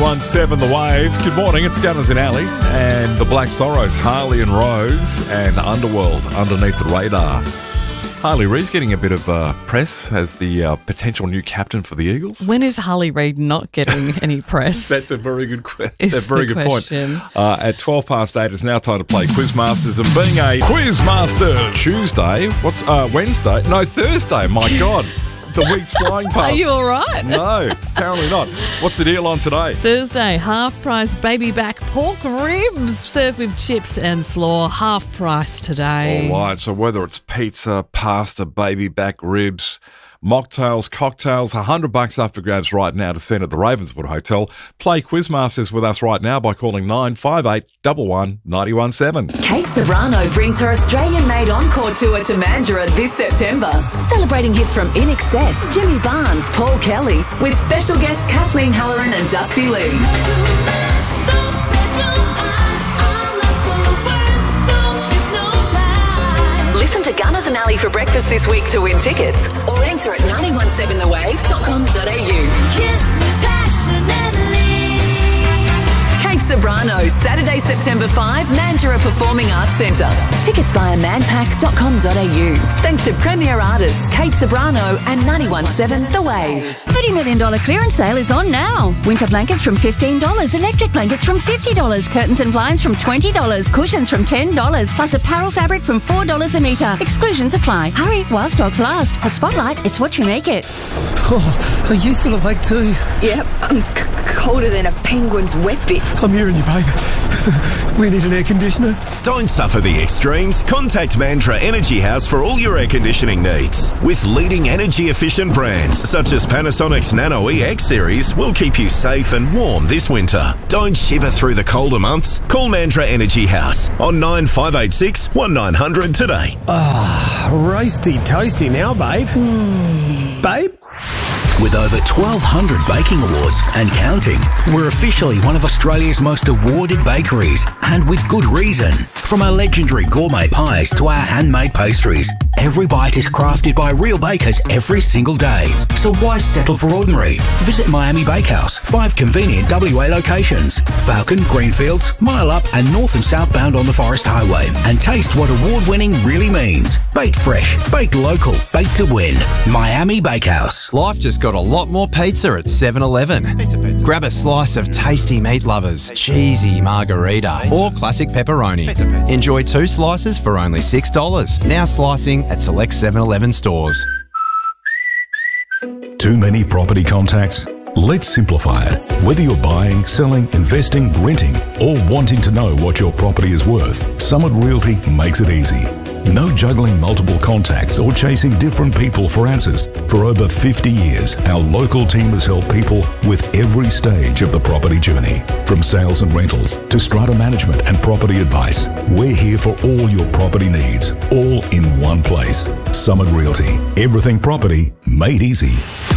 91.7 The Wave. Good morning, it's Gunners and Ali and the Black Sorrows, Harley and Rose, and Underworld, Underneath the Radar. Harley Reid's getting a bit of press as the potential new captain for the Eagles. When is Harley Reid not getting any press? That's a very good question. Point. At 8:12, it's now time to play Quizmasters, and being a Quizmaster Tuesday, Wednesday? No, Thursday, my God. The week's flying past. Are you all right? No, apparently not. What's the deal on today? Thursday, half-price baby back pork ribs served with chips and slaw. Half price today. All right, so whether it's pizza, pasta, baby back ribs, mocktails, cocktails, $100 up for grabs right now to spend at the Ravenswood Hotel. Play Quizmasters with us right now by calling 958 11 917. Kate Ceberano brings her Australian-made encore tour to Mandurah this September, celebrating hits from In Excess, Jimmy Barnes, Paul Kelly, with special guests Kathleen Halloran and Dusty Lee. Listen to Gunners and Ali for breakfast this week to win tickets, or enter at 917thewave.com.au. Kiss passionately. Kate Ceberano, Saturday, September 5, Mandurah Performing Arts Centre. Tickets via manpack.com.au. Thanks to premier artists Kate Ceberano and 917 The Wave. $30 million clearance sale is on now. Winter blankets from $15, electric blankets from $50, curtains and blinds from $20, cushions from $10, plus apparel fabric from $4 a metre. Exclusions apply. Hurry while stocks last. At Spotlight, it's what you make it. Oh, are you still awake too? Yep, I'm colder than a penguin's wet bit. I'm hearing you, babe. We need an air conditioner. Don't suffer the extremes. Contact Mandurah Energy House for all your air conditioning needs. With leading energy-efficient brands such as Panasonic's Nano EX series will keep you safe and warm this winter. Don't shiver through the colder months. Call Mandurah Energy House on 9586 1900 today. Roasty toasty now, babe. Babe? With over 1,200 baking awards and counting, we're officially one of Australia's most awarded bakeries, and with good reason. From our legendary gourmet pies to our handmade pastries, every bite is crafted by real bakers every single day. So why settle for ordinary? Visit Miami Bakehouse, 5 convenient WA locations: Falcon, Greenfields, Mile Up and north and southbound on the Forest Highway, and taste what award-winning really means. Baked fresh, baked local, baked to win. Miami Bakehouse. Life just got a lot more pizza at 7-Eleven. Pizza. Grab a slice of tasty meat lovers, cheesy margarita, or classic pepperoni. Pizza. Enjoy 2 slices for only $6. Now slicing at select 7-Eleven stores. Too many property contacts? Let's simplify it. Whether you're buying, selling, investing, renting, or wanting to know what your property is worth, Summit Realty makes it easy. No juggling multiple contacts or chasing different people for answers. For over 50 years, our local team has helped people with every stage of the property journey. From sales and rentals to strata management and property advice, we're here for all your property needs, all in one place. Summit Realty. Everything property made easy.